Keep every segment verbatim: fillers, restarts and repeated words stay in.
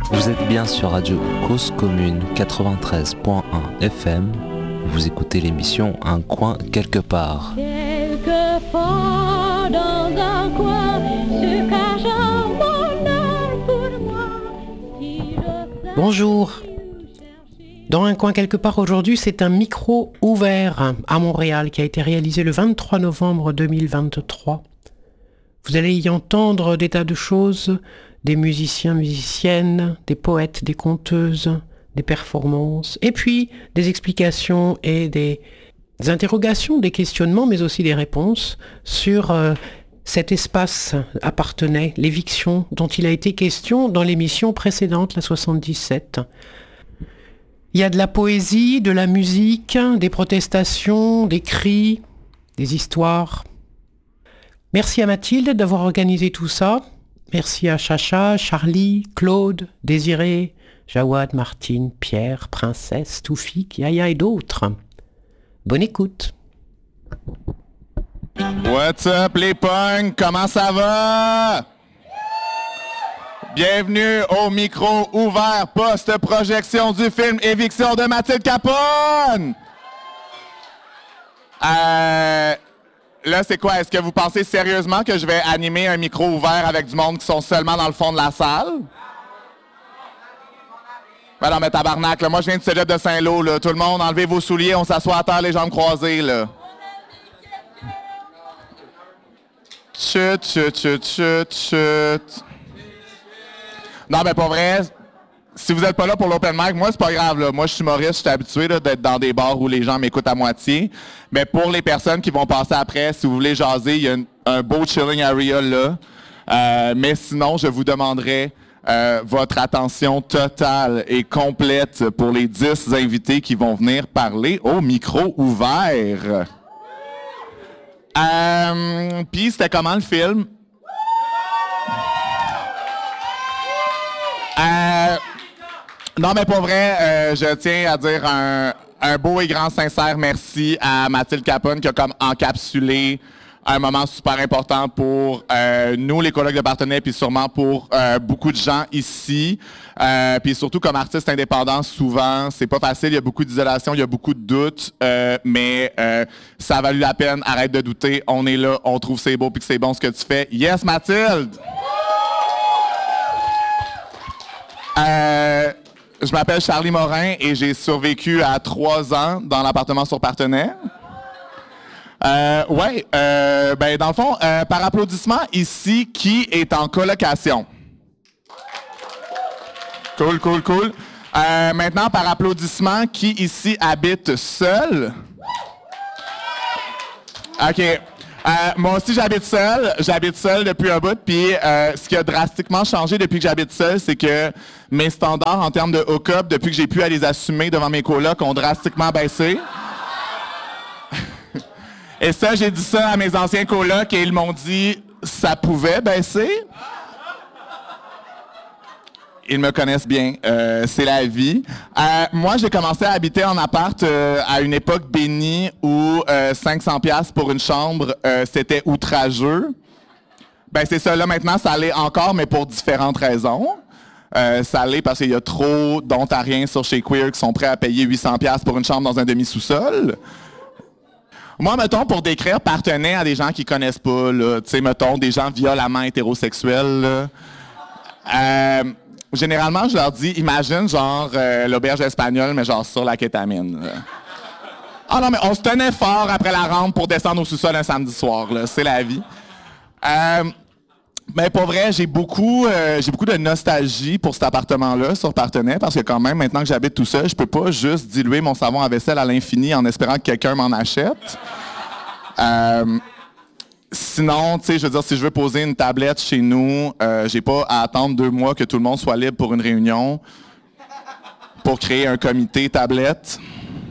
Vous êtes bien sur Radio Cause Commune quatre-vingt-treize point un F M. Vous écoutez l'émission Un coin quelque part. Quelque part dans un coin se cache un bonheur pour moi. Bonjour. Dans Un coin quelque part aujourd'hui, c'est un micro ouvert à Montréal qui a été réalisé le vingt-trois novembre deux mille vingt-trois. Vous allez y entendre des tas de choses, des musiciens, musiciennes, des poètes, des conteuses, des performances, et puis des explications et des interrogations, des questionnements, mais aussi des réponses sur euh, cet espace appartenait, l'éviction dont il a été question dans l'émission précédente, la soixante-dix-sept. Il y a de la poésie, de la musique, des protestations, des cris, des histoires. Merci à Mathilde d'avoir organisé tout ça. Merci à Chacha, Charlie, Claude, Désiré, Jawad, Martine, Pierre, Princesse, Toufik, Yaya et d'autres. Bonne écoute. What's up les punks? Comment ça va? Bienvenue au micro ouvert post-projection du film Éviction de Mathilde Capone! Euh... Là, c'est quoi? Est-ce que vous pensez sérieusement que je vais animer un micro ouvert avec du monde qui sont seulement dans le fond de la salle? Ben non, mais tabarnak, là, moi, je viens de Cégep de Saint-Lô, là. Tout le monde, enlevez vos souliers, on s'assoit à terre, les jambes croisées, là. Chut, chut, chut, chut, chut. Non, mais pas vrai. Si vous n'êtes pas là pour l'open mic, moi, c'est pas grave, là. Moi, je suis humoriste, je suis habitué là, d'être dans des bars où les gens m'écoutent à moitié. Mais pour les personnes qui vont passer après, si vous voulez jaser, il y a une, un beau chilling area là. Euh, mais sinon, je vous demanderai euh, votre attention totale et complète pour les dix invités qui vont venir parler au micro ouvert. Euh, Puis, c'était comment le film? Euh... Non, mais pour vrai, euh, je tiens à dire un, un beau et grand sincère merci à Mathilde Capone qui a comme encapsulé un moment super important pour euh, nous, les collègues de partenaires, puis sûrement pour euh, beaucoup de gens ici. Euh, puis surtout comme artiste indépendant, souvent, c'est pas facile, il y a beaucoup d'isolation, il y a beaucoup de doutes, euh, mais euh, ça a valu la peine, arrête de douter, on est là, on trouve c'est beau puis que c'est bon ce que tu fais. Yes, Mathilde! Euh... Je m'appelle Charlie Morin et j'ai survécu à trois ans dans l'appartement sur Partenaire. Euh, ouais, euh, ben dans le fond, euh, par applaudissement, ici, qui est en colocation? Cool, cool, cool. Euh, maintenant, par applaudissement, qui ici habite seul? OK. Euh, moi aussi, j'habite seul. J'habite seul depuis un bout. Puis, euh, ce qui a drastiquement changé depuis que j'habite seul, c'est que mes standards en termes de hook-up, depuis que j'ai pu à les assumer devant mes colocs, ont drastiquement baissé. Et ça, j'ai dit ça à mes anciens colocs et ils m'ont dit ça pouvait baisser. Ils me connaissent bien, euh, c'est la vie. Euh, moi, j'ai commencé à habiter en appart euh, à une époque bénie où euh, cinq cents dollars pour une chambre, euh, c'était outrageux. Ben c'est ça, là maintenant, ça l'est encore, mais pour différentes raisons. Euh, ça l'est parce qu'il y a trop d'Ontariens sur chez Queer qui sont prêts à payer huit cents dollars pour une chambre dans un demi-sous-sol. Moi, mettons, pour décrire partenaire à des gens qui connaissent pas, là, tu sais, mettons, des gens violemment hétérosexuels, là, euh, généralement, je leur dis, imagine, genre, euh, l'auberge espagnole, mais genre sur la kétamine. Là. Ah non, mais on se tenait fort après la rampe pour descendre au sous-sol un samedi soir, là. C'est la vie. Euh, mais pour vrai, j'ai beaucoup, euh, j'ai beaucoup de nostalgie pour cet appartement-là sur Partenay, parce que quand même, maintenant que j'habite tout seul, je peux pas juste diluer mon savon à vaisselle à l'infini en espérant que quelqu'un m'en achète. Euh, Sinon, tu sais, je veux dire, si je veux poser une tablette chez nous, euh, j'ai pas à attendre deux mois que tout le monde soit libre pour une réunion pour créer un comité tablette.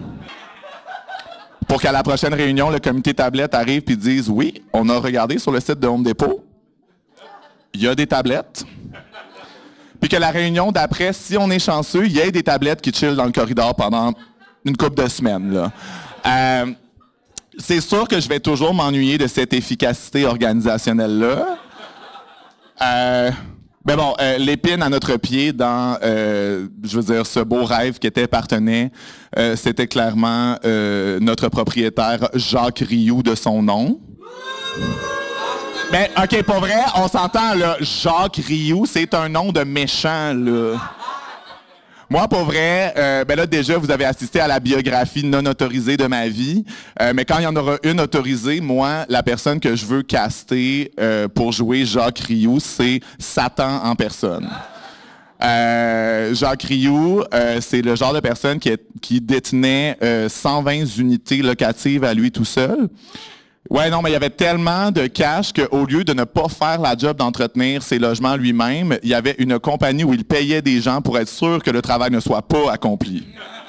Pour qu'à la prochaine réunion, le comité tablette arrive et dise « Oui, on a regardé sur le site de Home Depot, il y a des tablettes. » Puis que la réunion d'après, si on est chanceux, il y ait des tablettes qui chillent dans le corridor pendant une couple de semaines, là. Euh, C'est sûr que je vais toujours m'ennuyer de cette efficacité organisationnelle-là. Euh, Mais bon, euh, l'épine à notre pied dans, euh, je veux dire, ce beau rêve qui était Partenay, euh, c'était clairement euh, notre propriétaire Jacques Rioux de son nom. Mais OK, pour vrai, on s'entend, là, Jacques Rioux, c'est un nom de méchant, là. Moi, pour vrai, euh, ben là, déjà, vous avez assisté à la biographie non autorisée de ma vie. Euh, mais quand il y en aura une autorisée, moi, la personne que je veux caster euh, pour jouer Jacques Rioux, c'est Satan en personne. Euh, Jacques Rioux, euh, c'est le genre de personne qui, est, qui détenait euh, cent vingt unités locatives à lui tout seul. Ouais, non, mais il y avait tellement de cash qu'au lieu de ne pas faire la job d'entretenir ses logements lui-même, il y avait une compagnie où il payait des gens pour être sûr que le travail ne soit pas accompli.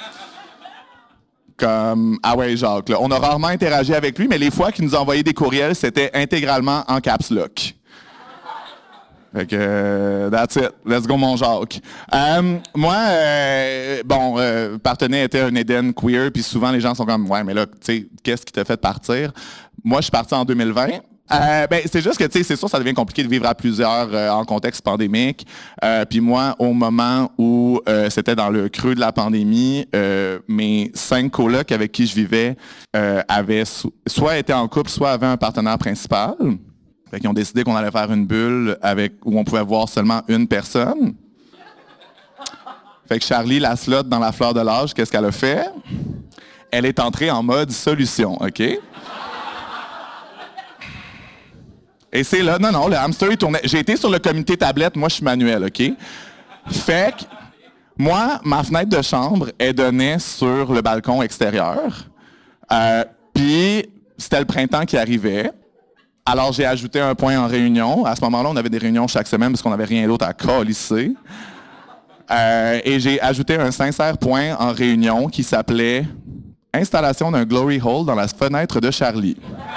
Comme, ah ouais, Jacques, là. On a rarement interagi avec lui, mais les fois qu'il nous envoyait des courriels, c'était intégralement en caps lock. Fait que, euh, that's it. Let's go, mon Jacques. Euh, moi, euh, bon, euh, Partenay était un Éden queer, puis souvent les gens sont comme, ouais, mais là, tu sais, qu'est-ce qui t'a fait partir? Moi, je suis parti en deux mille vingt. Euh, ben, c'est juste que, tu sais, c'est sûr, ça devient compliqué de vivre à plusieurs euh, en contexte pandémique. Euh, puis moi, au moment où euh, c'était dans le creux de la pandémie, euh, mes cinq colocs avec qui je vivais euh, avaient so- soit été en couple, soit avaient un partenaire principal. Fait qu'ils ont décidé qu'on allait faire une bulle avec où on pouvait voir seulement une personne. Fait que Charlie, la slot dans la fleur de l'âge, qu'est-ce qu'elle a fait? Elle est entrée en mode solution, OK? Et c'est là, non, non, le hamster, il tournait. J'ai été sur le comité tablette, moi, je suis manuel, OK? Fait que, moi, ma fenêtre de chambre, elle donnait sur le balcon extérieur. Euh, Puis, c'était le printemps qui arrivait. Alors, j'ai ajouté un point en réunion. À ce moment-là, on avait des réunions chaque semaine parce qu'on n'avait rien d'autre à câlisser. Euh, et j'ai ajouté un sincère point en réunion qui s'appelait « Installation d'un glory hole dans la fenêtre de Charlie ».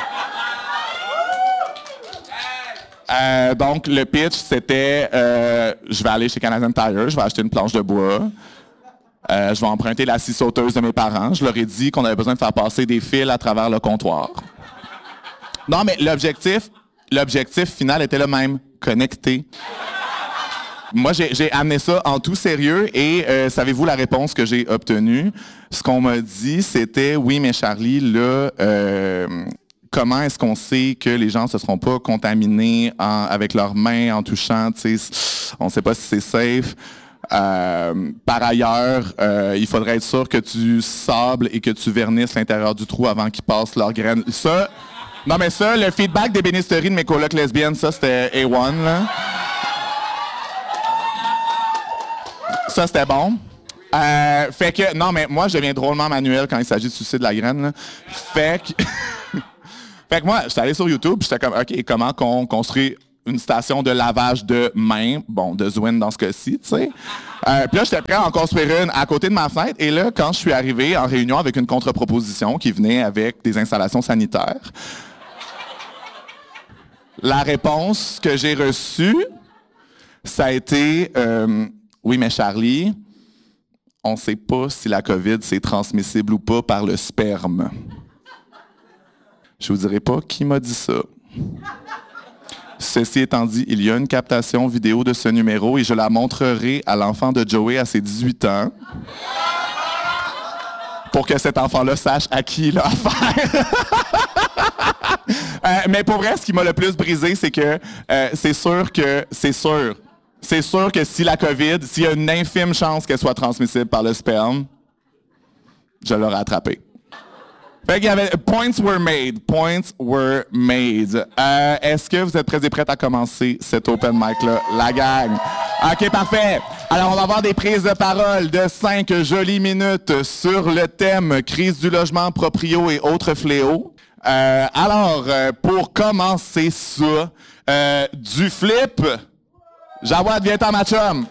Euh, donc, le pitch, c'était euh, je vais aller chez Canadian Tire, je vais acheter une planche de bois, euh, je vais emprunter la scie sauteuse de mes parents. Je leur ai dit qu'on avait besoin de faire passer des fils à travers le comptoir. Non, mais l'objectif, l'objectif final était le même, connecter. Moi, j'ai, j'ai amené ça en tout sérieux et euh, savez-vous la réponse que j'ai obtenue? Ce qu'on m'a dit, c'était « Oui, mais Charlie, là... Euh, comment est-ce qu'on sait que les gens ne se seront pas contaminés en, avec leurs mains en touchant, tu sais, on ne sait pas si c'est safe. Euh, par ailleurs, euh, il faudrait être sûr que tu sables et que tu vernisses l'intérieur du trou avant qu'ils passent leurs graines. Ça, non mais ça, le feedback d'ébénisterie de mes colocs lesbiennes, ça c'était A un, là. Ça c'était bon. Euh, fait que, non mais moi je deviens drôlement manuel quand il s'agit de sucer de la graine, là. Fait que... Fait que moi, j'étais allé sur YouTube, j'étais comme, OK, comment qu'on construit une station de lavage de mains, bon, de Zwin dans ce cas-ci, tu sais. Euh, puis là, j'étais prêt à en construire une à côté de ma fenêtre. Et là, quand je suis arrivé en réunion avec une contre-proposition qui venait avec des installations sanitaires, la réponse que j'ai reçue, ça a été, euh, oui, mais Charlie, on ne sait pas si la COVID, c'est transmissible ou pas par le sperme. Je vous dirai pas qui m'a dit ça. Ceci étant dit, il y a une captation vidéo de ce numéro et je la montrerai à l'enfant de Joey à ses dix-huit ans pour que cet enfant-là sache à qui il a affaire. euh, mais pour vrai, ce qui m'a le plus brisé, c'est que euh, c'est sûr que, c'est sûr, c'est sûr que si la COVID, s'il y a une infime chance qu'elle soit transmissible par le sperme, je l'aurais attrapé. Fait qu'il y avait... Points were made. Points were made. Euh, est-ce que vous êtes prêts et prêtes à commencer cet open mic-là? La gang. OK, parfait. Alors, on va avoir des prises de parole de cinq jolies minutes sur le thème crise du logement, proprio et autres fléaux. Euh, alors, euh, pour commencer ça, euh, du flip, Jawad, viens-t'en, ma chum.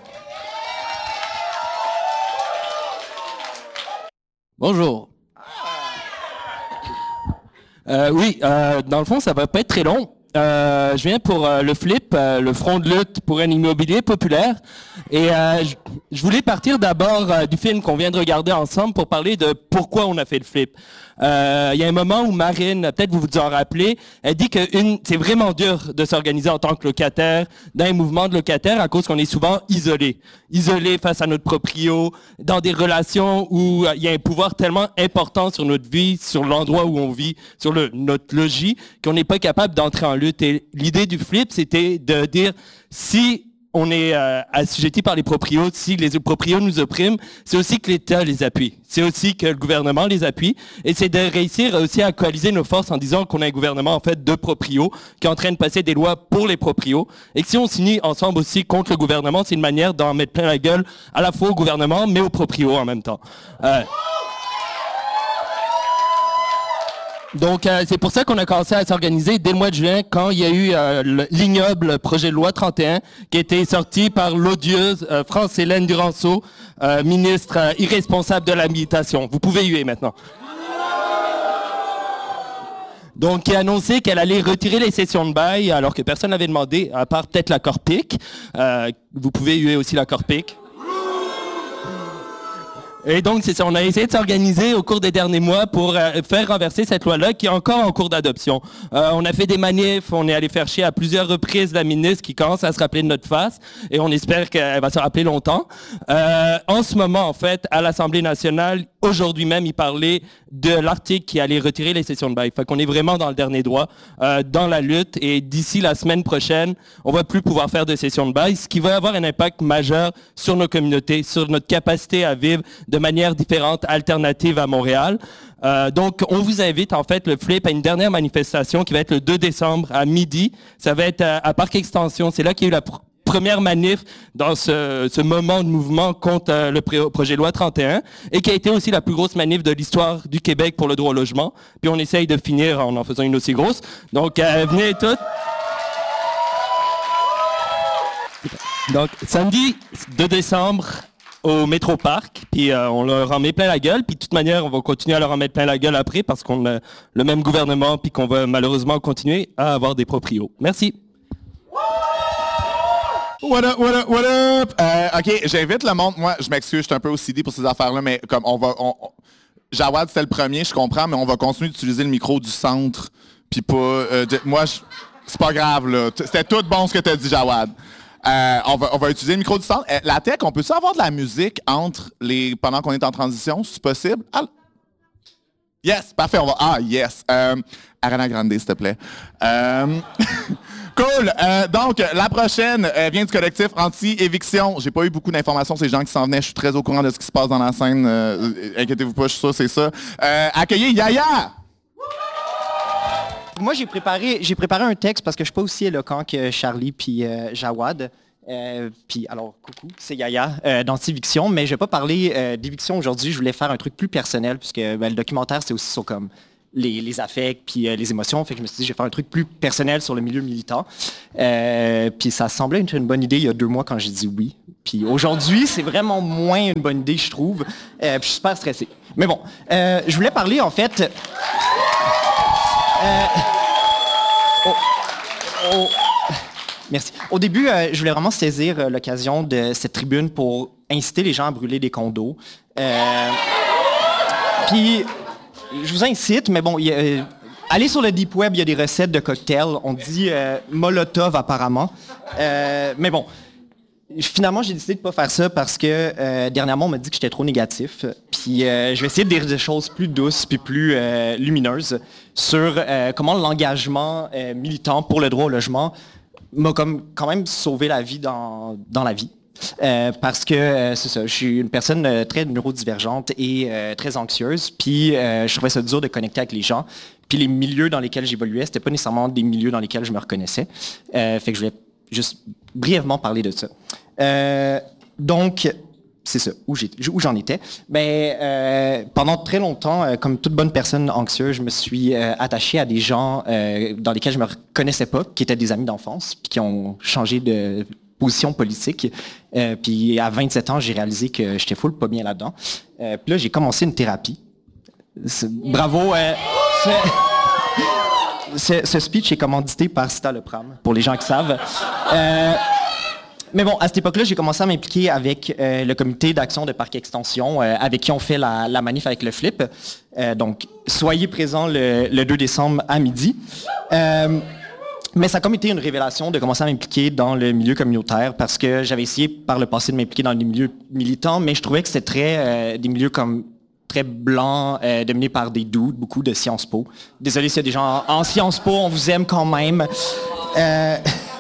Bonjour. Euh, oui, euh, dans le fond, ça va pas être très long. Euh, je viens pour euh, le FLIP, euh, le Front de lutte pour un immobilier populaire. Et euh, je, je voulais partir d'abord euh, du film qu'on vient de regarder ensemble pour parler de pourquoi on a fait le FLIP. Euh, il y a un moment où Marine, peut-être vous vous en rappelez, elle dit que une, c'est vraiment dur de s'organiser en tant que locataire dans un mouvement de locataires à cause qu'on est souvent isolé. Isolé face à notre proprio, dans des relations où il y a un pouvoir tellement important sur notre vie, sur l'endroit où on vit, sur le, notre logis, qu'on n'est pas capable d'entrer en lutte. Et l'idée du FLIP, c'était de dire, si on est euh, assujetti par les proprios, si les proprios nous oppriment, c'est aussi que l'État les appuie. C'est aussi que le gouvernement les appuie. Et c'est de réussir aussi à coaliser nos forces en disant qu'on a un gouvernement, en fait, de proprios qui est en train de passer des lois pour les proprios. Et que si on s'unit ensemble aussi contre le gouvernement, c'est une manière d'en mettre plein la gueule à la fois au gouvernement, mais aux proprios en même temps. Euh, Donc, euh, c'est pour ça qu'on a commencé à s'organiser dès le mois de juin, quand il y a eu euh, l'ignoble projet de loi trente et un, qui a été sorti par l'odieuse euh, France-Hélène Duranceau, euh, ministre euh, irresponsable de l'habitation. Vous pouvez huer maintenant. Donc, qui a annoncé qu'elle allait retirer les sessions de bail, alors que personne n'avait demandé, à part peut-être la Corpic. Euh, vous pouvez huer aussi la Corpic. Et donc, c'est ça, on a essayé de s'organiser au cours des derniers mois pour euh, faire renverser cette loi-là qui est encore en cours d'adoption. Euh, on a fait des manifs, on est allé faire chier à plusieurs reprises la ministre qui commence à se rappeler de notre face et on espère qu'elle va se rappeler longtemps. Euh, en ce moment, en fait, à l'Assemblée nationale, aujourd'hui même, il parlait de l'article qui allait retirer les sessions de bail. Fait qu'on est vraiment dans le dernier droit, euh, dans la lutte et d'ici la semaine prochaine, on va plus pouvoir faire de sessions de bail, ce qui va avoir un impact majeur sur nos communautés, sur notre capacité à vivre de manière différente, alternative à Montréal. Euh, donc, on vous invite, en fait, le FLIP à une dernière manifestation qui va être le deux décembre à midi. Ça va être à, à Parc Extension. C'est là qu'il y a eu la pr- première manif dans ce, ce moment de mouvement contre euh, le pré- projet de loi trente et un et qui a été aussi la plus grosse manif de l'histoire du Québec pour le droit au logement. Puis on essaye de finir en en faisant une aussi grosse. Donc, euh, venez toutes. Donc, samedi deux décembre, au Métro Parc, puis euh, on leur en met plein la gueule, puis de toute manière, on va continuer à leur en mettre plein la gueule après parce qu'on a le même gouvernement, puis qu'on va malheureusement continuer à avoir des proprios. Merci. What up, what up, what up? Euh, OK, j'invite le monde. Moi, je m'excuse, je suis un peu O C D pour ces affaires-là, mais comme on va... On, on, Jawad, c'était le premier, je comprends, mais on va continuer d'utiliser le micro du centre, puis pas... Euh, de, moi, je, c'est pas grave, là. C'était tout bon ce que t'as dit, Jawad. Euh, on, va, on va utiliser le micro du centre. Euh, la tech, on peut-tu avoir de la musique entre les pendant qu'on est en transition, si c'est possible? Ah, yes, parfait, on va... Ah, yes. Euh, Ariana Grande, s'il te plaît. Euh, cool. Euh, donc, la prochaine euh, vient du collectif Anti-Éviction. J'ai pas eu beaucoup d'informations, ces gens qui s'en venaient. Je suis très au courant de ce qui se passe dans la scène. Euh, inquiétez-vous pas, je suis sûr, c'est ça. Euh, accueillez Yaya! Moi, j'ai préparé, j'ai préparé un texte parce que je suis pas aussi éloquent que Charlie puis euh, Jawad. Euh, puis, alors, coucou, c'est Yaya euh, d'Anti-Éviction, mais je vais pas parler euh, d'éviction aujourd'hui. Je voulais faire un truc plus personnel puisque ben, le documentaire, c'est aussi sur comme les, les affects puis euh, les émotions. Fait que je me suis dit, je vais faire un truc plus personnel sur le milieu militant. Euh, puis ça semblait être une bonne idée il y a deux mois quand j'ai dit oui. Puis aujourd'hui, c'est vraiment moins une bonne idée, je trouve. Euh, puis je suis super stressé. Mais bon, euh, je voulais parler, en fait... Euh, oh, oh, merci. Au début, euh, je voulais vraiment saisir euh, l'occasion de cette tribune pour inciter les gens à brûler des condos. Euh, Puis, je vous incite, mais bon, y a, euh, allez sur le Deep Web, il y a des recettes de cocktails. On dit euh, Molotov apparemment. Euh, mais bon. Finalement, j'ai décidé de ne pas faire ça parce que euh, dernièrement, on m'a dit que j'étais trop négatif. Puis euh, je vais essayer de dire des choses plus douces puis plus euh, lumineuses sur euh, comment l'engagement euh, militant pour le droit au logement m'a comme quand même sauvé la vie dans, dans la vie. Euh, parce que euh, c'est ça, je suis une personne euh, très neurodivergente et euh, très anxieuse. Puis euh, je trouvais ça dur de connecter avec les gens. Puis les milieux dans lesquels j'évoluais, c'était pas nécessairement des milieux dans lesquels je me reconnaissais. Euh, fait que je voulais juste brièvement parler de ça. Euh, donc, c'est ça, où, j'ai, où j'en étais. Ben, euh, pendant très longtemps, euh, comme toute bonne personne anxieuse, je me suis euh, attaché à des gens euh, dans lesquels je me reconnaissais pas, qui étaient des amis d'enfance, puis qui ont changé de position politique. Euh, puis à vingt-sept ans, j'ai réalisé que j'étais full pas bien là-dedans. Euh, puis là, j'ai commencé une thérapie. C'est, bravo. Euh, c'est, ce, ce speech est commandité par Citalopram, pour les gens qui savent. Euh, mais bon, à cette époque-là, j'ai commencé à m'impliquer avec euh, le comité d'action de Parc Extension, euh, avec qui on fait la, la manif avec le flip. Euh, donc, soyez présents le, le deux décembre à midi. Euh, mais ça a comme été une révélation de commencer à m'impliquer dans le milieu communautaire parce que j'avais essayé par le passé de m'impliquer dans les milieux militants, mais je trouvais que c'était très euh, des milieux comme très blancs, euh, dominés par des dudes, beaucoup de Sciences Po. Désolé s'il y a des gens en, en Sciences Po, on vous aime quand même. Euh,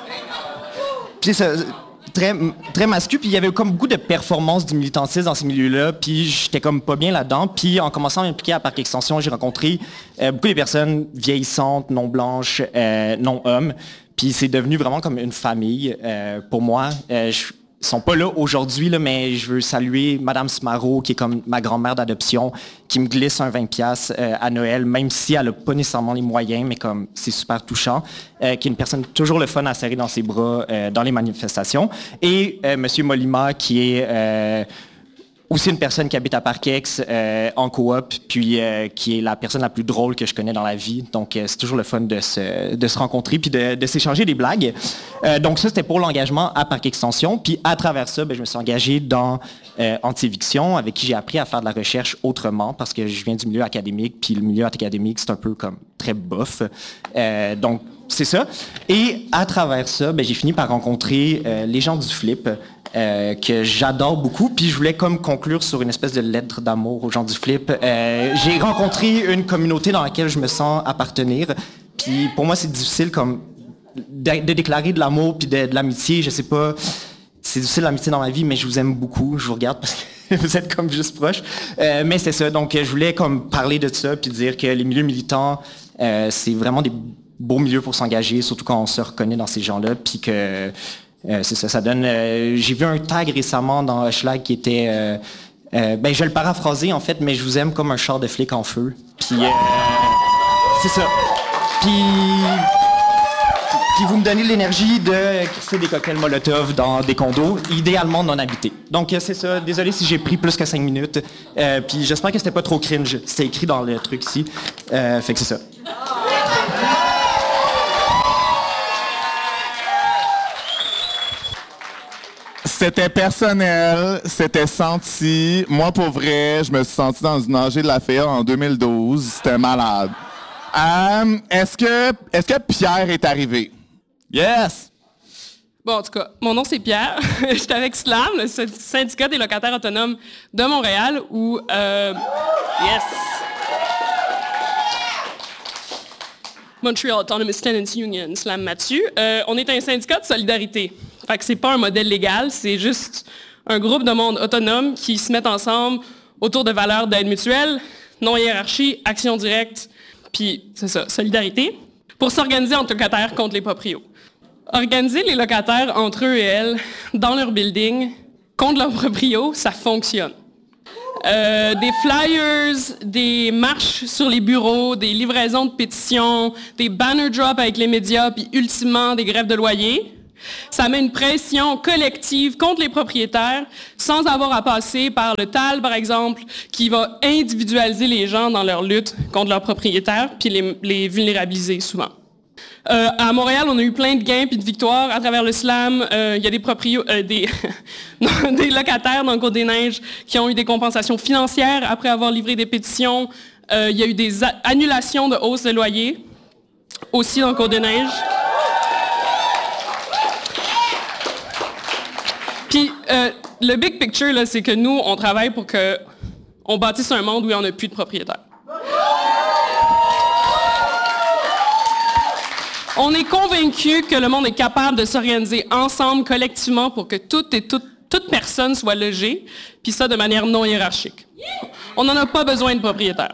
puis ça, très, très masculin, puis il y avait comme beaucoup de performances du militantisme dans ces milieux-là, puis j'étais comme pas bien là-dedans. Puis en commençant à m'impliquer à Parc Extension, j'ai rencontré euh, beaucoup de personnes vieillissantes, non blanches, euh, non hommes. Puis c'est devenu vraiment comme une famille euh, pour moi. Euh, je, Ils sont pas là aujourd'hui, là, mais je veux saluer Madame Smaro, qui est comme ma grand-mère d'adoption, qui me glisse un vingt piastres euh, à Noël, même si elle n'a pas nécessairement les moyens, mais comme c'est super touchant, euh, qui est une personne toujours le fun à serrer dans ses bras euh, dans les manifestations. Et euh, Monsieur Molima, qui est euh, aussi une personne qui habite à Parc-Ex euh, en coop, puis euh, qui est la personne la plus drôle que je connais dans la vie. Donc, euh, c'est toujours le fun de se, de se rencontrer puis de, de s'échanger des blagues. Euh, donc, ça, c'était pour l'engagement à Parc Extension. Puis, à travers ça, ben, je me suis engagé dans euh, Anti-Éviction, avec qui j'ai appris à faire de la recherche autrement, parce que je viens du milieu académique, puis le milieu académique, c'est un peu comme très bof. Euh, donc, c'est ça. Et à travers ça, ben, j'ai fini par rencontrer euh, les gens du flip, Euh, que j'adore beaucoup, puis je voulais comme conclure sur une espèce de lettre d'amour aux gens du flip. Euh, j'ai rencontré une communauté dans laquelle je me sens appartenir, puis pour moi c'est difficile comme de, de déclarer de l'amour puis de, de l'amitié, je sais pas, c'est difficile l'amitié dans ma vie, mais je vous aime beaucoup, je vous regarde parce que vous êtes comme juste proches, euh, mais c'est ça, donc je voulais comme parler de ça puis dire que les milieux militants, euh, c'est vraiment des beaux milieux pour s'engager, surtout quand on se reconnaît dans ces gens-là, puis que Euh, c'est ça, ça donne... Euh, j'ai vu un tag récemment dans Hochelag qui était... Euh, euh, ben, je vais le paraphraser, en fait, mais je vous aime comme un char de flic en feu. Puis, euh, c'est ça. Puis, puis vous me donnez l'énergie de crisser des cocktails Molotov dans des condos, idéalement non habités. Donc, euh, c'est ça. Désolé si j'ai pris plus que cinq minutes. Euh, puis j'espère que c'était pas trop cringe. C'était écrit dans le truc ici. Euh, fait que c'est ça. C'était personnel, c'était senti. Moi, pour vrai, je me suis senti dans une A G de la F E A en deux mille douze. C'était malade. Euh, est-ce que, est-ce que Pierre est arrivé? Yes! Bon, en tout cas, mon nom c'est Pierre. Je suis avec SLAM, le syndicat des locataires autonomes de Montréal, où... Euh, yes! Montreal Autonomous Tenants Union, SLAM Mathieu. Euh, on est un syndicat de solidarité. Fait que c'est pas un modèle légal, c'est juste un groupe de monde autonome qui se mettent ensemble autour de valeurs d'aide mutuelle, non-hiérarchie, action directe, puis c'est ça, solidarité, pour s'organiser entre locataires contre les proprios. Organiser les locataires entre eux et elles, dans leur building, contre leurs proprios, ça fonctionne. Euh, des flyers, des marches sur les bureaux, des livraisons de pétitions, des banner drops avec les médias, puis ultimement des grèves de loyer. Ça met une pression collective contre les propriétaires sans avoir à passer par le T A L, par exemple, qui va individualiser les gens dans leur lutte contre leurs propriétaires puis les, les vulnérabiliser souvent. Euh, à Montréal, on a eu plein de gains puis de victoires à travers le SLAM. Euh, il y a des proprios, euh, des, des locataires dans le Côte-des-Neiges qui ont eu des compensations financières après avoir livré des pétitions. Euh, il y a eu des a- annulations de hausse de loyer aussi dans le Côte-des-Neiges. Puis euh, le big picture, là, c'est que nous, on travaille pour que on bâtisse un monde où il n'y en a plus de propriétaires. On est convaincus que le monde est capable de s'organiser ensemble, collectivement, pour que toute et toute, toute personne soit logée, puis ça de manière non hiérarchique. On n'en a pas besoin de propriétaires.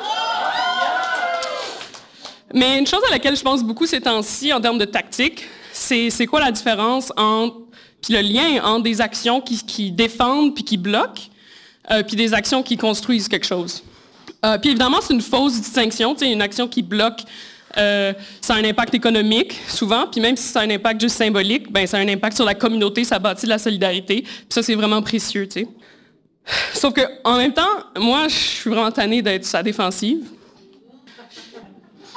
Mais une chose à laquelle je pense beaucoup ces temps-ci, en termes de tactique, c'est, c'est quoi la différence entre, puis le lien entre des actions qui, qui défendent puis qui bloquent, euh, puis des actions qui construisent quelque chose. Euh, puis évidemment, c'est une fausse distinction. Une action qui bloque, euh, ça a un impact économique, souvent, puis même si ça a un impact juste symbolique, ben, ça a un impact sur la communauté, ça bâtit de la solidarité, puis ça, c'est vraiment précieux, tu sais. Sauf qu'en même temps, moi, je suis vraiment tannée d'être sa défensive.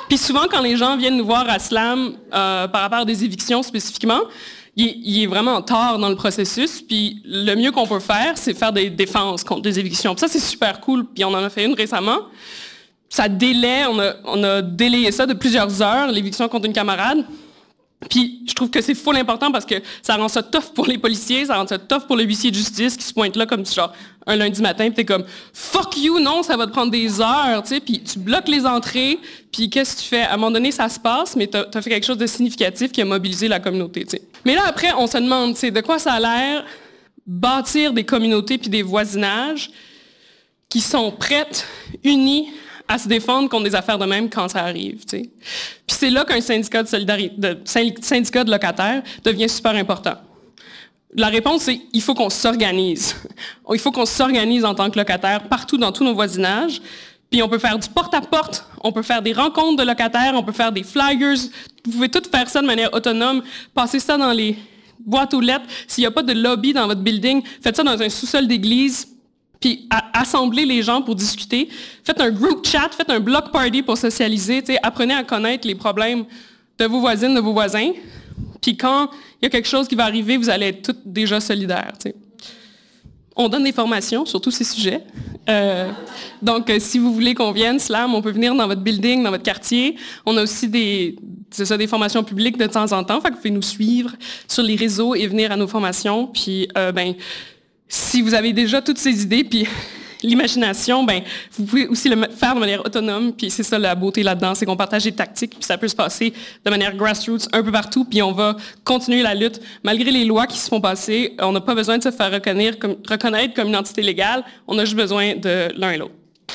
Puis souvent, quand les gens viennent nous voir à Slam euh, par rapport à des évictions spécifiquement, il, il est vraiment tard dans le processus. Puis le mieux qu'on peut faire, c'est faire des défenses contre des évictions. Puis ça, c'est super cool. Puis on en a fait une récemment. Ça délaie, on a, on a délayé ça de plusieurs heures, l'éviction contre une camarade. Puis je trouve que c'est full important parce que ça rend ça tough pour les policiers, ça rend ça tough pour le huissier de justice qui se pointe là comme genre un lundi matin, puis t'es comme « fuck you, non, ça va te prendre des heures », tu sais, puis tu bloques les entrées, puis qu'est-ce que tu fais? À un moment donné, ça se passe, mais t'as, t'as fait quelque chose de significatif qui a mobilisé la communauté, tu sais. Mais là, après, on se demande, tu sais, de quoi ça a l'air bâtir des communautés puis des voisinages qui sont prêtes, unies, à se défendre contre des affaires de même quand ça arrive, tu sais. Puis c'est là qu'un syndicat de solidarité, de, syndicat de locataires devient super important. La réponse, c'est il faut qu'on s'organise. Il faut qu'on s'organise en tant que locataire partout dans tous nos voisinages. Puis on peut faire du porte-à-porte, on peut faire des rencontres de locataires, on peut faire des flyers. Vous pouvez tout faire ça de manière autonome, passer ça dans les boîtes aux lettres. S'il n'y a pas de lobby dans votre building, faites ça dans un sous-sol d'église. Puis à, assemblez les gens pour discuter. Faites un group chat, faites un block party pour socialiser. T'sais, apprenez à connaître les problèmes de vos voisines, de vos voisins. Puis quand il y a quelque chose qui va arriver, vous allez être toutes déjà solidaires. T'sais. On donne des formations sur tous ces sujets. Euh, donc, euh, si vous voulez qu'on vienne, Slam, on peut venir dans votre building, dans votre quartier. On a aussi des, c'est ça, des formations publiques de temps en temps. Fait que vous pouvez nous suivre sur les réseaux et venir à nos formations. Puis, euh, ben... si vous avez déjà toutes ces idées, puis l'imagination, ben, vous pouvez aussi le faire de manière autonome, puis c'est ça la beauté là-dedans, c'est qu'on partage des tactiques, puis ça peut se passer de manière grassroots un peu partout, puis on va continuer la lutte. Malgré les lois qui se font passer, on n'a pas besoin de se faire reconnaître comme, reconnaître comme une entité légale, on a juste besoin de l'un et l'autre.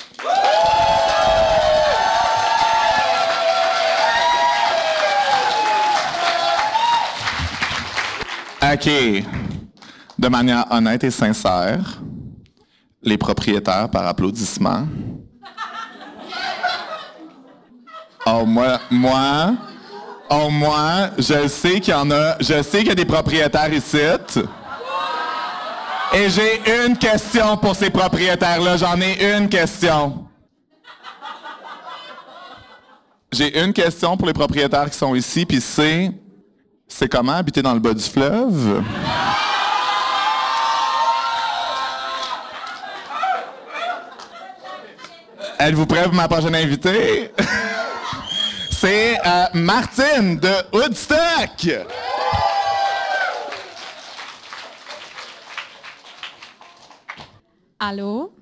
OK. De manière honnête et sincère, les propriétaires par applaudissement. Oh, moi, moi, oh, moi, je sais qu'il y en a, je sais qu'il y a des propriétaires ici. Et j'ai une question pour ces propriétaires-là. J'en ai une question. J'ai une question pour les propriétaires qui sont ici, puis c'est, c'est comment habiter dans le bas du fleuve? Êtes-vous prêts pour ma prochaine invitée? C'est euh, Martine de Woodstock! Allô?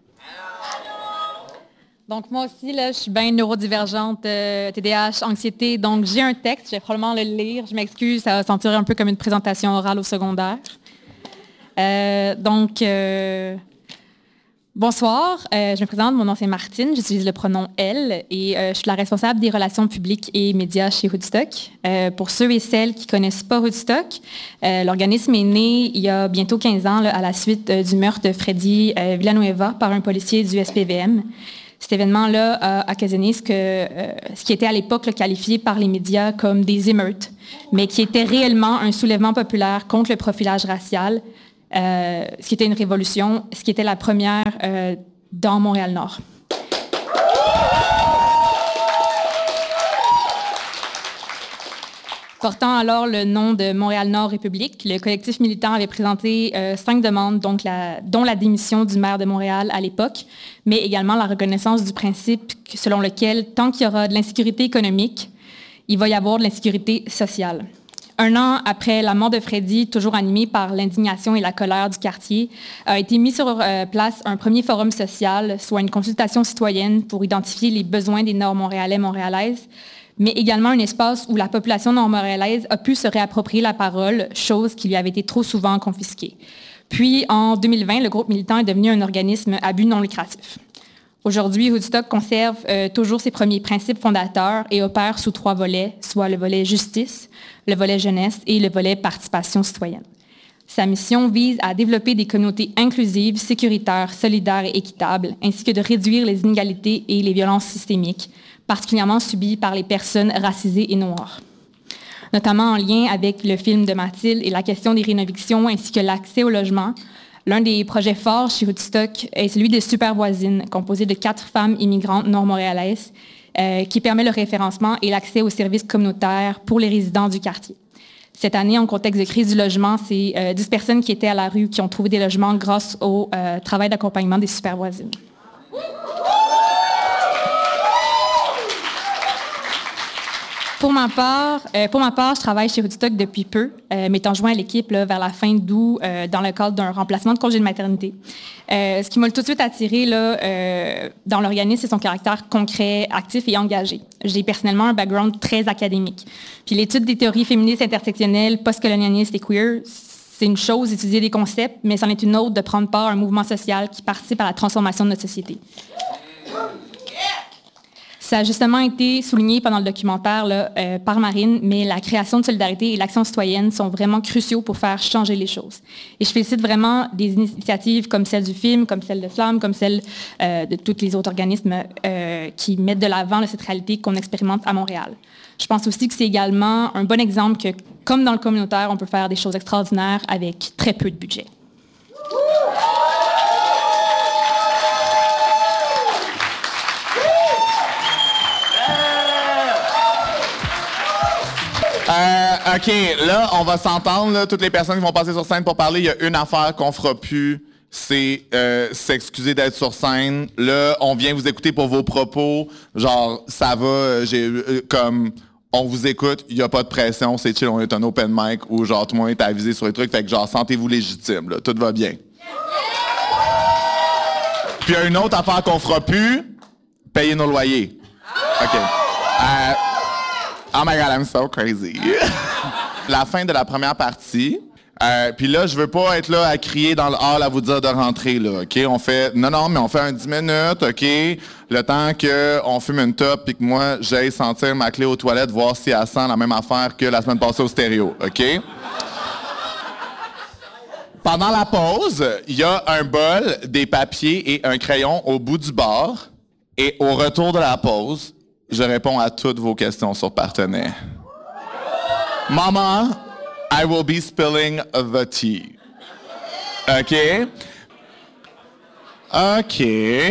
Donc, moi aussi, là, je suis bien neurodivergente, euh, T D A H, anxiété. Donc, j'ai un texte, je vais probablement le lire. Je m'excuse, ça va sentir un peu comme une présentation orale au secondaire. Euh, donc... Euh, Bonsoir, euh, je me présente, mon nom c'est Martine, j'utilise le pronom « elle » et euh, je suis la responsable des relations publiques et médias chez Woodstock. Euh, pour ceux et celles qui ne connaissent pas Woodstock, euh, l'organisme est né il y a bientôt quinze ans là, à la suite euh, du meurtre de Freddy euh, Villanueva par un policier du S P V M. Cet événement-là a occasionné ce, que, euh, ce qui était à l'époque là, qualifié par les médias comme des émeutes, mais qui était réellement un soulèvement populaire contre le profilage racial, Euh, ce qui était une révolution, ce qui était la première euh, dans Montréal-Nord. Portant alors le nom de Montréal-Nord République, le collectif militant avait présenté euh, cinq demandes, donc la, dont la démission du maire de Montréal à l'époque, mais également la reconnaissance du principe selon lequel, tant qu'il y aura de l'insécurité économique, il va y avoir de l'insécurité sociale. Un an après la mort de Freddy, toujours animé par l'indignation et la colère du quartier, a été mis sur euh, place un premier forum social, soit une consultation citoyenne pour identifier les besoins des Nord-Montréalais, Montréalaises, mais également un espace où la population nord-montréalaise a pu se réapproprier la parole, chose qui lui avait été trop souvent confisquée. Puis, en deux mille vingt, le groupe militant est devenu un organisme à but non lucratif. Aujourd'hui, Woodstock conserve euh, toujours ses premiers principes fondateurs et opère sous trois volets, soit le volet justice, le volet jeunesse et le volet participation citoyenne. Sa mission vise à développer des communautés inclusives, sécuritaires, solidaires et équitables, ainsi que de réduire les inégalités et les violences systémiques, particulièrement subies par les personnes racisées et noires. Notamment en lien avec le film de Mathilde et la question des rénovictions ainsi que l'accès au logement, l'un des projets forts chez Woodstock est celui de Super Voisines, composé de quatre femmes immigrantes nord-montréalaises euh, qui permet le référencement et l'accès aux services communautaires pour les résidents du quartier. Cette année, en contexte de crise du logement, c'est euh, dix personnes qui étaient à la rue qui ont trouvé des logements grâce au euh, travail d'accompagnement des super voisines. Pour ma part, euh, pour ma part, je travaille chez Woodstock depuis peu, euh, m'étant joint à l'équipe là, vers la fin d'août euh, dans le cadre d'un remplacement de congé de maternité. Euh, ce qui m'a tout de suite attiré là, euh, dans l'organisme, c'est son caractère concret, actif et engagé. J'ai personnellement un background très académique. Puis l'étude des théories féministes intersectionnelles, postcolonialistes et queer, c'est une chose d'étudier des concepts, mais c'en est une autre de prendre part à un mouvement social qui participe à la transformation de notre société. Ça a justement été souligné pendant le documentaire là, euh, par Marine, mais la création de solidarité et l'action citoyenne sont vraiment cruciaux pour faire changer les choses. Et je félicite vraiment des initiatives comme celle du film, comme celle de Flamme, comme celle euh, de tous les autres organismes euh, qui mettent de l'avant là, cette réalité qu'on expérimente à Montréal. Je pense aussi que c'est également un bon exemple que, comme dans le communautaire, on peut faire des choses extraordinaires avec très peu de budget. Euh, OK, là, on va s'entendre, là, toutes les personnes qui vont passer sur scène pour parler, il y a une affaire qu'on fera plus, c'est euh, s'excuser d'être sur scène. Là, on vient vous écouter pour vos propos, genre, ça va, j'ai euh, comme, on vous écoute, il n'y a pas de pression, c'est chill, on est un open mic où, genre, tout le monde est avisé sur les trucs, fait que, genre, sentez-vous légitime, là, tout va bien. Puis, il y a une autre affaire qu'on fera plus, payer nos loyers. OK. Euh, Oh my God, I'm so crazy. La fin de la première partie. Euh, Puis là, je veux pas être là à crier dans le hall à vous dire de rentrer, là, OK? On fait... Non, non, mais on fait un dix minutes, OK? Le temps qu'on fume une top puis que moi, j'aille sentir ma clé aux toilettes, voir si elle sent la même affaire que la semaine passée au stéréo, OK? Pendant la pause, il y a un bol, des papiers et un crayon au bout du bar. Et au retour de la pause, je réponds à toutes vos questions sur Partenay. Mama, I will be spilling the tea. OK? OK.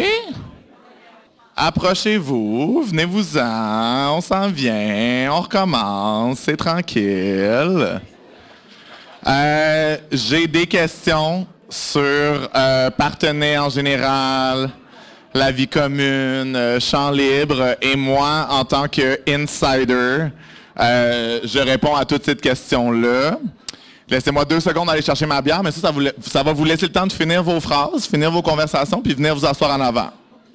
Approchez-vous, venez-vous-en, on s'en vient, on recommence, c'est tranquille. Euh, j'ai des questions sur euh, Partenay en général, la vie commune, euh, champ libre, et moi, en tant qu'insider, euh, je réponds à toutes ces questions-là. Laissez-moi deux secondes aller chercher ma bière, mais ça, ça, vous, ça va vous laisser le temps de finir vos phrases, finir vos conversations, puis venir vous asseoir en avant.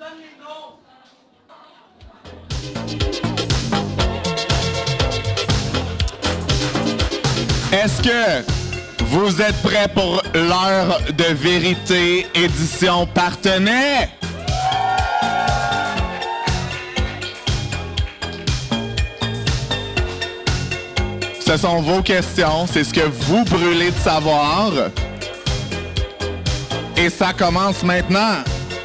Est-ce que vous êtes prêts pour l'heure de vérité, édition Partenay? Ce sont vos questions, c'est ce que vous brûlez de savoir. Et ça commence maintenant.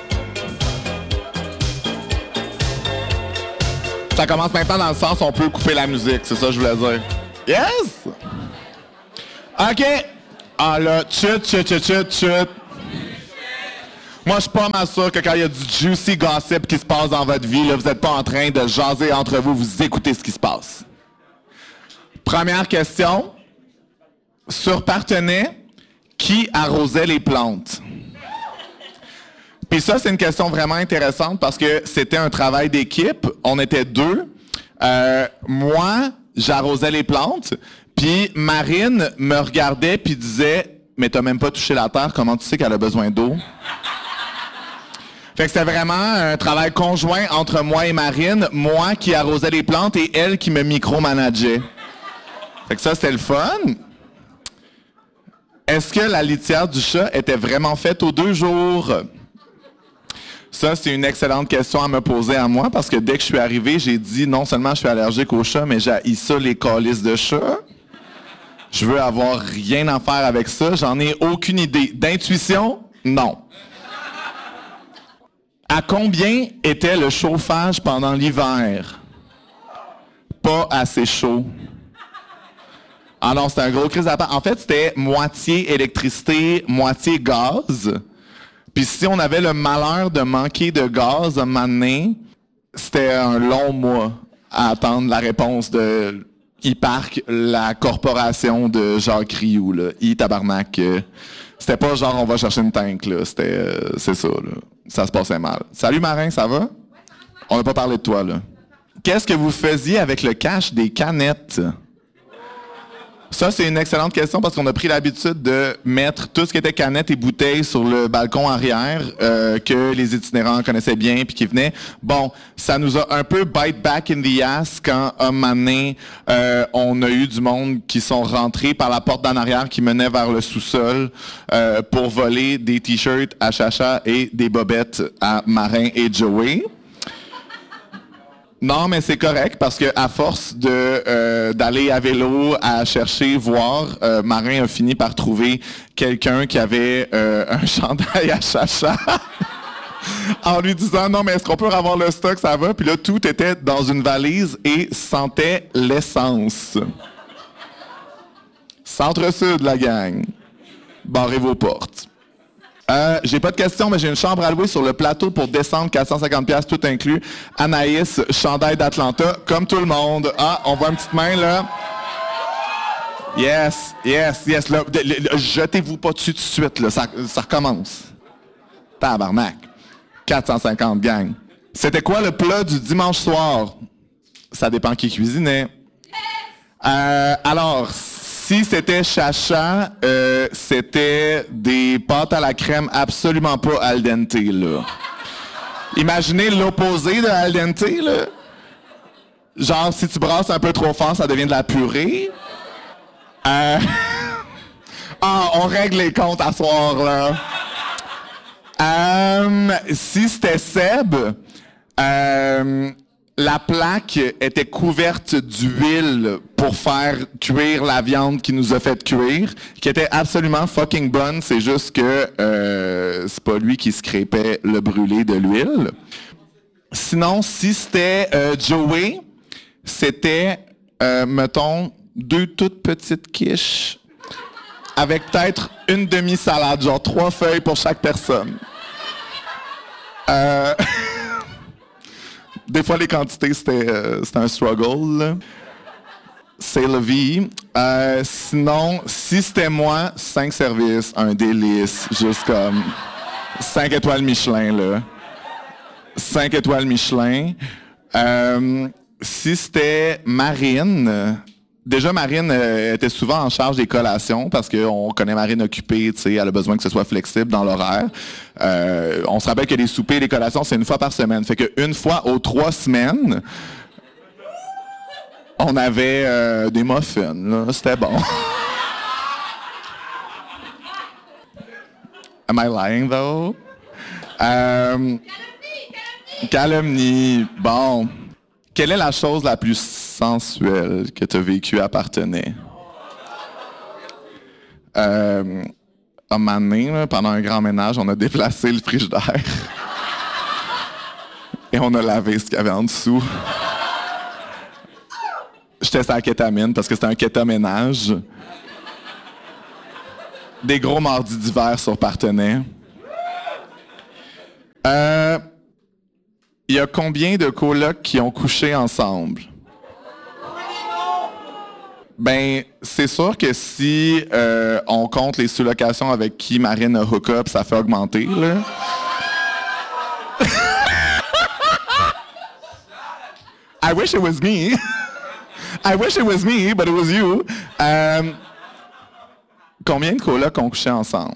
Ça commence maintenant dans le sens où on peut couper la musique, c'est ça que je voulais dire. Yes! OK. Ah là, chut, chut, chut, chut, chut. Moi, je suis pas mal sûr que quand il y a du juicy gossip qui se passe dans votre vie, là, vous n'êtes pas en train de jaser entre vous, vous écoutez ce qui se passe. Première question. Sur Partenay, qui arrosait les plantes? Puis ça, c'est une question vraiment intéressante parce que c'était un travail d'équipe. On était deux. Euh, moi, j'arrosais les plantes. Puis Marine me regardait puis disait « Mais t'as même pas touché la terre, comment tu sais qu'elle a besoin d'eau? » Fait que c'était vraiment un travail conjoint entre moi et Marine, moi qui arrosais les plantes et elle qui me micromanageait. Fait que ça, c'était le fun. Est-ce que la litière du chat était vraiment faite aux deux jours? Ça, c'est une excellente question à me poser à moi parce que dès que je suis arrivé, j'ai dit non seulement je suis allergique aux chats, mais j'ai ça les calices de chat. Je veux avoir rien à faire avec ça. J'en ai aucune idée. D'intuition? Non. À combien était le chauffage pendant l'hiver? Pas assez chaud. Ah non, c'était un gros crise d'appart. En fait, c'était moitié électricité, moitié gaz. Puis si on avait le malheur de manquer de gaz un moment donné, c'était un long mois à attendre la réponse de E-Parc, la corporation de Jacques Rioux, là. E-Tabarnak. Euh, c'était pas genre on va chercher une tank, là. C'était, euh, c'est ça, là. Ça se passait mal. Salut Marin, ça va? On n'a pas parlé de toi, là. Qu'est-ce que vous faisiez avec le cash des canettes? Ça, c'est une excellente question parce qu'on a pris l'habitude de mettre tout ce qui était canettes et bouteilles sur le balcon arrière euh, que les itinérants connaissaient bien puis qui venaient. Bon, ça nous a un peu bite back in the ass quand, un moment donné, euh, on a eu du monde qui sont rentrés par la porte d'en arrière qui menait vers le sous-sol euh, pour voler des t-shirts à Chacha et des bobettes à Marin et Joey. Non, mais c'est correct parce que à force de euh, d'aller à vélo à chercher, voir, euh, Marin a fini par trouver quelqu'un qui avait euh, un chandail à Chacha en lui disant non mais est-ce qu'on peut avoir le stock, ça va? Puis là tout était dans une valise et sentait l'essence. Centre-sud, la gang. Barrez vos portes. Euh, j'ai pas de questions, mais j'ai une chambre à louer sur le plateau pour descendre, quatre cent cinquante dollars tout inclus. Anaïs, chandail d'Atlanta, comme tout le monde. Ah, on voit une petite main, là. Yes, yes, yes. Là, de, le, jetez-vous pas dessus tout de suite, là. Ça, ça recommence. Tabarnak. quatre cent cinquante, gang. C'était quoi le plat du dimanche soir? Ça dépend qui cuisinait. Euh, alors... Si c'était Chacha, euh, c'était des pâtes à la crème absolument pas al dente, là. Imaginez l'opposé de al dente, là. Genre, si tu brasses un peu trop fort, ça devient de la purée. Euh... Ah, on règle les comptes à soir, là. Euh, si c'était Seb, euh, la plaque était couverte d'huile pour faire cuire la viande qui nous a fait cuire, qui était absolument fucking bonne. C'est juste que euh, c'est pas lui qui scrapait le brûlé de l'huile. Sinon, si c'était euh, Joey, c'était, euh, mettons, deux toutes petites quiches avec peut-être une demi-salade, genre trois feuilles pour chaque personne. Euh... Des fois, les quantités, c'était, euh, c'était un struggle, là. C'est la vie. Euh, sinon, si c'était moi, cinq services, un délice, juste comme cinq étoiles Michelin, là. Cinq étoiles Michelin. Euh, si c'était Marine, déjà Marine euh, était souvent en charge des collations parce qu'on connaît Marine occupée, tu sais, elle a besoin que ce soit flexible dans l'horaire. Euh, on se rappelle que les soupers et les collations, c'est une fois par semaine. Fait qu'une fois aux trois semaines, on avait euh, des muffins, là. C'était bon. Am I lying, though? Euh, calomnie, calomnie. Bon. Quelle est la chose la plus sensuelle que tu as vécue à Partenay? Euh, à un moment donné, là, pendant un grand ménage, on a déplacé le frigidaire. Et on a lavé ce qu'il y avait en dessous. J'étais sur la kétamine parce que c'était un kétoménage. Des gros mardis d'hiver sur Partenay. Euh, il y a combien de colocs qui ont couché ensemble? Ben, c'est sûr que si euh, on compte les sous-locations avec qui Marine a hook-up, ça fait augmenter, là. I wish it was me. I wish it was me, but it was you. Euh, combien de colocs ont couché ensemble?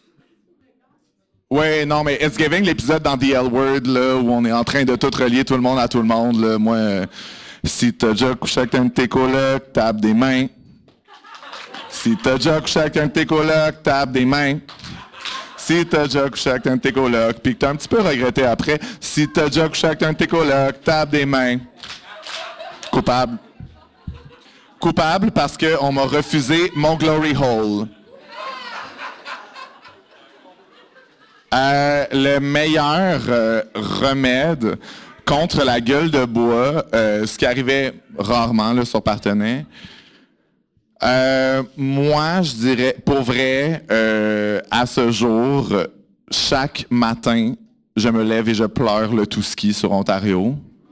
Ouais, non, mais It's Giving, l'épisode dans The L-Word, là, où on est en train de tout relier tout le monde à tout le monde, là, moi, euh, si t'as déjà couché avec un de tes colocs, tape des mains. Si t'as déjà couché avec un de tes colocs, tape des mains. Si t'as déjà couché avec un de tes colocs, puis que t'as un petit peu regretté après, si t'as déjà couché avec un de tes colocs, tape des mains. Coupable. Coupable parce qu'on m'a refusé mon glory hole. Euh, le meilleur euh, remède contre la gueule de bois, euh, ce qui arrivait rarement là, sur Partenay, euh, moi, je dirais, pour vrai, euh, à ce jour, chaque matin, je me lève et je pleure le tout ski sur Ontario.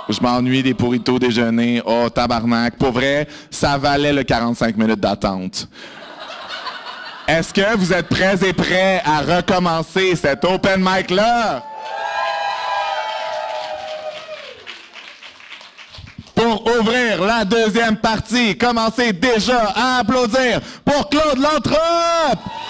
Je m'ennuie des burritos déjeuner. Oh, tabarnak. Pour vrai, ça valait le quarante-cinq minutes d'attente. Est-ce que vous êtes prêts et prêts à recommencer cet open mic-là? Pour ouvrir la deuxième partie, commencez déjà à applaudir pour Claude Lantrop!